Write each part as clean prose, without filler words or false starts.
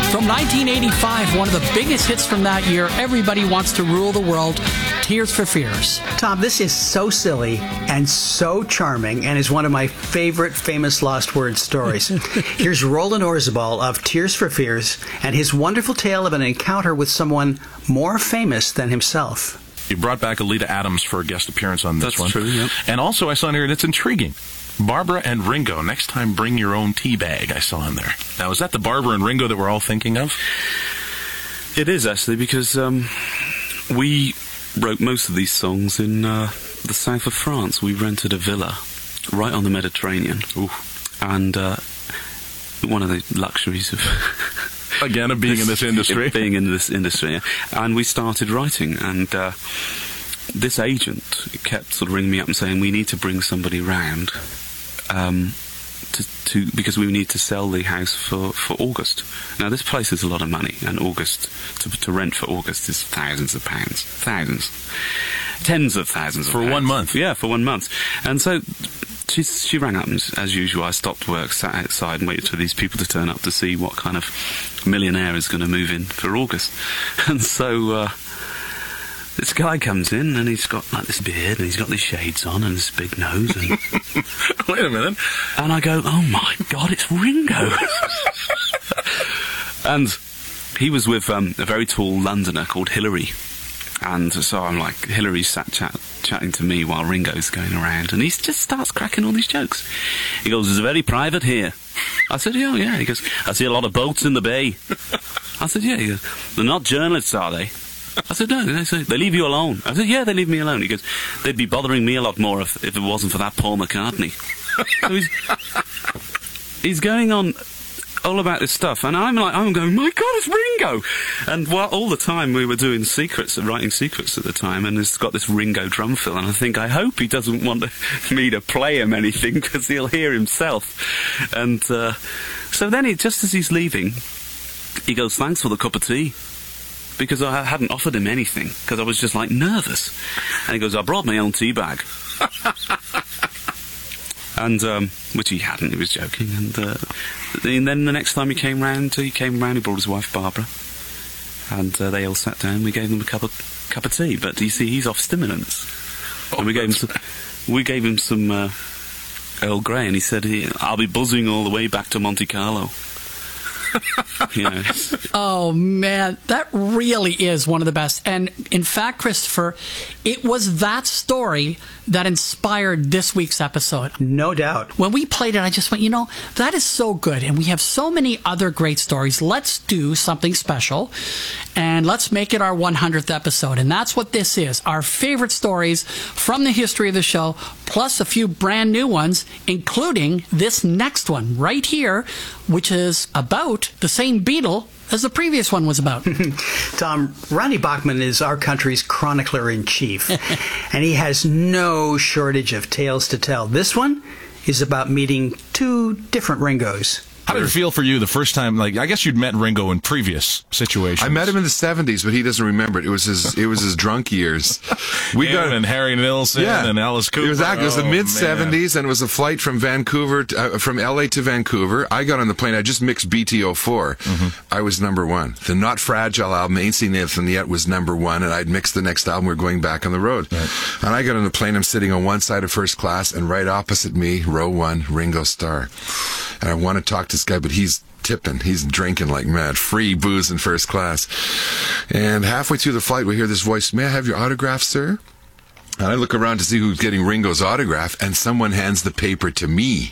From 1985, one of the biggest hits from that year, Everybody Wants to Rule the World, Tears for Fears. Tom, this is so silly and so charming and is one of my favorite famous lost word stories. Here's Roland Orzabal of Tears for Fears and his wonderful tale of an encounter with someone more famous than himself. You brought back Alita Adams for a guest appearance on this one. That's true, yep. And also I saw in here, it's intriguing. Barbara and Ringo, next time bring your own tea bag, I saw in there. Now, is that the Barbara and Ringo that we're all thinking of? It is, actually, because we wrote most of these songs in the south of France. We rented a villa right on the Mediterranean. Ooh. And one of the luxuries of... Again, of being in this industry. Being in this industry, yeah. And we started writing, and this agent kept sort of ringing me up and saying, we need to bring somebody round because we need to sell the house for August. Now, this place is a lot of money, and August, to rent for August is thousands of pounds. Thousands. Tens of thousands of pounds. For 1 month? Yeah, for 1 month. And so she rang up, and as usual, I stopped work, sat outside and waited for these people to turn up to see what kind of millionaire is going to move in for August. And so this guy comes in, and he's got like this beard, and he's got these shades on, and this big nose. And wait a minute. And I go, oh my God, it's Ringo. And he was with a very tall Londoner called Hillary. And so I'm like, Hillary sat chatting to me while Ringo's going around, and he just starts cracking all these jokes. He goes, it's very private here. I said, oh yeah. He goes, I see a lot of boats in the bay. I said, yeah. He goes, they're not journalists, are they? I said, no. They leave you alone. I said, yeah, they leave me alone. He goes, they'd be bothering me a lot more if it wasn't for that Paul McCartney. So he's going on all about this stuff, and I'm going, my God, it's Ringo! And all the time we were doing writing secrets at the time, and he's got this Ringo drum fill, and I think, I hope he doesn't want me to play him anything, because he'll hear himself. And so then, just as he's leaving, he goes, thanks for the cup of tea. Because I hadn't offered him anything, because I was just like nervous. And he goes, I brought my own tea bag. And which he hadn't, he was joking. And then the next time he came round, he brought his wife Barbara, and they all sat down. We gave them a cup of tea. But you see, he's off stimulants, and we gave him some Earl Grey, and he said, I'll be buzzing all the way back to Monte Carlo. Oh man, that really is one of the best. And in fact, Christopher, it was that story that inspired this week's episode. No doubt. When we played it, I just went, that is so good, and we have so many other great stories. Let's do something special, and let's make it our 100th episode. And that's what this is, our favorite stories from the history of the show, plus a few brand new ones, including this next one right here, which is about the same Beatle as the previous one was about. Tom, Ronnie Bachman is our country's chronicler-in-chief, and he has no shortage of tales to tell. This one is about meeting two different Ringos. How did it feel for you the first time? Like, I guess you'd met Ringo in previous situations. I met him in the 70s, but he doesn't remember it. It was his drunk years. And Harry Nilsson and Alice Cooper. It was the mid-70s, and it was a flight from from L.A. to Vancouver. I got on the plane. I just mixed BT04. Mm-hmm. I was number one. The Not Fragile album, Ain't Seen Nothing Yet, was number one, and I'd mixed the next album. We're going back on the road. Right. And I got on the plane. I'm sitting on one side of first class, and right opposite me, row one, Ringo Starr. And I want to talk to this guy, but he's tipping. He's drinking like mad. Free booze in first class. And halfway through the flight, we hear this voice, may I have your autograph, sir? And I look around to see who's getting Ringo's autograph, and someone hands the paper to me.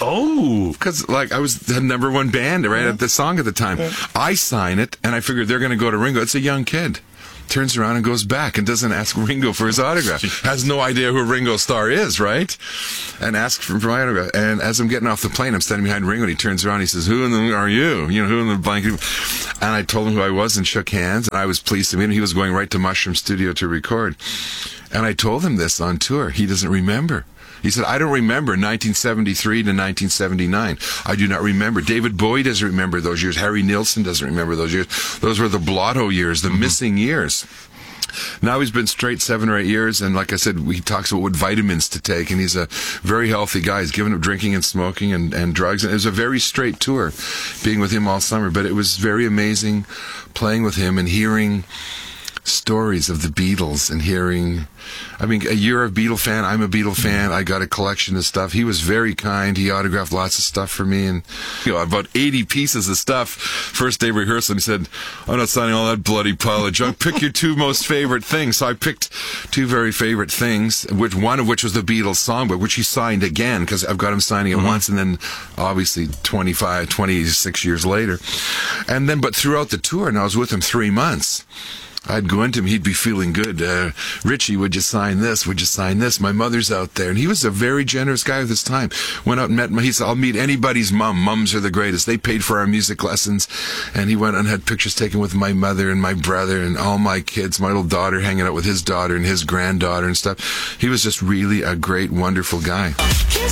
Oh. Because, I was the number one band, right, at the song at the time. I sign it, and I figured they're going to go to Ringo. It's a young kid. Turns around and goes back and doesn't ask Ringo for his autograph. Has no idea who Ringo Starr is, right? And asks for my autograph. And as I'm getting off the plane, I'm standing behind Ringo, and he turns around and he says, who are you? Who in the blanket? And I told him who I was and shook hands. And I was pleased to meet him. He was going right to Mushroom Studio to record. And I told him this on tour. He doesn't remember. He said, I don't remember 1973 to 1979. I do not remember. David Bowie doesn't remember those years. Harry Nilsson doesn't remember those years. Those were the blotto years, the missing years. Now he's been straight 7 or 8 years, and like I said, he talks about what vitamins to take, and he's a very healthy guy. He's given up drinking and smoking and drugs, and it was a very straight tour, being with him all summer. But it was very amazing playing with him and hearing stories of the Beatles and hearing, I mean, you're a Beatle fan, I'm a Beatle fan, I got a collection of stuff. He was very kind, he autographed lots of stuff for me, and about 80 pieces of stuff. First day rehearsal, he said, I'm not signing all that bloody pile of junk, pick your 2 most favorite things. So I picked 2 very favorite things, one of which was the Beatles songbook, which he signed again, because I've got him signing it once, and then obviously 26 years later. And then, but throughout the tour, and I was with him 3 months, I'd go into him, he'd be feeling good. Richie, would you sign this? Would you sign this? My mother's out there. And he was a very generous guy with his time. Went out and met, he said, I'll meet anybody's mom. Mums are the greatest. They paid for our music lessons. And he went and had pictures taken with my mother and my brother and all my kids, my little daughter hanging out with his daughter and his granddaughter and stuff. He was just really a great, wonderful guy.